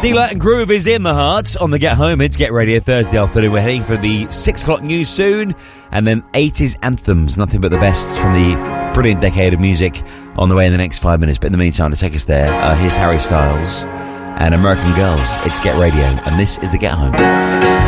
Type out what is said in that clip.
Steeler and Groove is in the heart on the Get Home. It's Get Radio Thursday afternoon. We're heading for the 6 o'clock news soon, and then 80s anthems, nothing but the best from the brilliant decade of music on the way in the next 5 minutes. But in the meantime, to take us there, here's Harry Styles and American Girls. It's Get Radio, and this is the Get Home.